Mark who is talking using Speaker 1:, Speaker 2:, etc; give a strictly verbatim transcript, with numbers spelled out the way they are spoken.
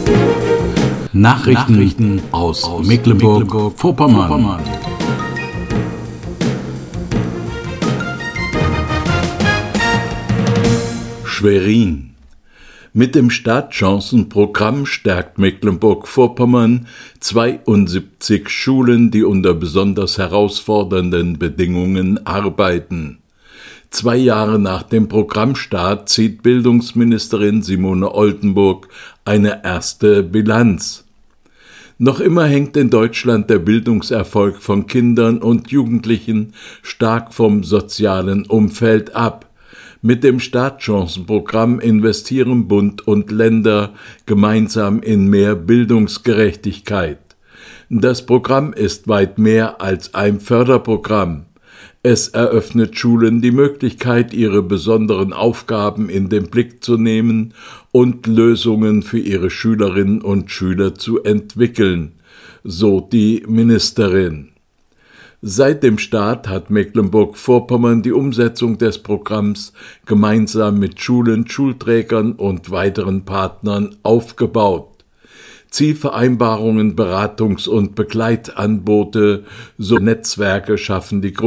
Speaker 1: Nachrichten, Nachrichten aus, aus Mecklenburg-Vorpommern. Mecklenburg Schwerin. Mit dem Startchancenprogramm stärkt Mecklenburg-Vorpommern zweiundsiebzig Schulen, die unter besonders herausfordernden Bedingungen arbeiten. Zwei Jahre nach dem Programmstart zieht Bildungsministerin Simone Oldenburg eine erste Bilanz. Noch immer hängt in Deutschland der Bildungserfolg von Kindern und Jugendlichen stark vom sozialen Umfeld ab. Mit dem Startchancenprogramm investieren Bund und Länder gemeinsam in mehr Bildungsgerechtigkeit. Das Programm ist weit mehr als ein Förderprogramm. Es eröffnet Schulen die Möglichkeit, ihre besonderen Aufgaben in den Blick zu nehmen und Lösungen für ihre Schülerinnen und Schüler zu entwickeln, so die Ministerin. Seit dem Start hat Mecklenburg-Vorpommern die Umsetzung des Programms gemeinsam mit Schulen, Schulträgern und weiteren Partnern aufgebaut. Zielvereinbarungen, Beratungs- und Begleitangebote sowie Netzwerke schaffen die